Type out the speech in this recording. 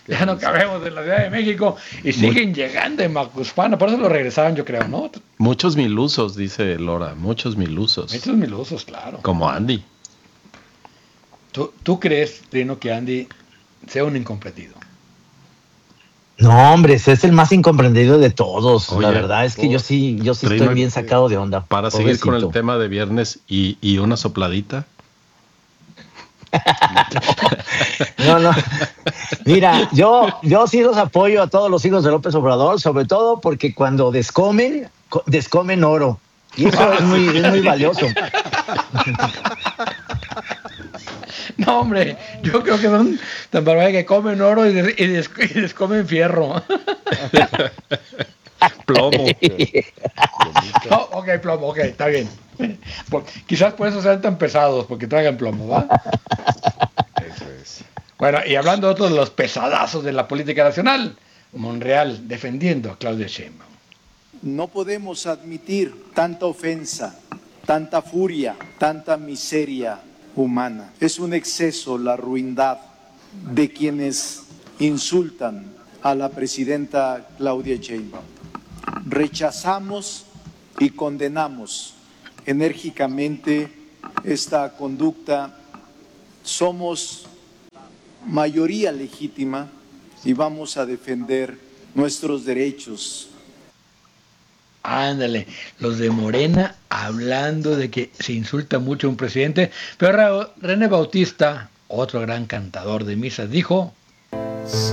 Ya no cabemos en la Ciudad de México y siguen llegando en Macuspana, por eso lo regresaron, yo creo, ¿no? Muchos milusos, dice Lora, muchos milusos. Muchos milusos, claro. Como Andy. ¿Tú crees, Trino, que Andy sea un incomprendido? No, hombre, ese es el más incomprendido de todos. Oye, la verdad es que yo sí Trino, estoy bien sacado de onda. Para seguir con el pobrecito. tema de viernes y una sopladita. No. Mira, yo sí los apoyo a todos los hijos de López Obrador, sobre todo porque cuando descomen oro. Y eso es muy valioso. No, hombre, yo creo que son tan barbaridades que comen oro y descomen fierro. Plomo. No, ok, plomo, ok, está bien. Quizás por eso sean tan pesados, porque tragan plomo, ¿va? Eso es. Bueno, y hablando de otros de los pesadazos de la política nacional, Monreal defendiendo a Claudia Sheinbaum. No podemos admitir tanta ofensa, tanta furia, tanta miseria humana. Es un exceso la ruindad de quienes insultan a la presidenta Claudia Sheinbaum. Rechazamos y condenamos enérgicamente esta conducta. Somos mayoría legítima y vamos a defender nuestros derechos. Ándale, los de Morena hablando de que se insulta mucho a un presidente, pero René Bautista, otro gran cantador de misas, dijo: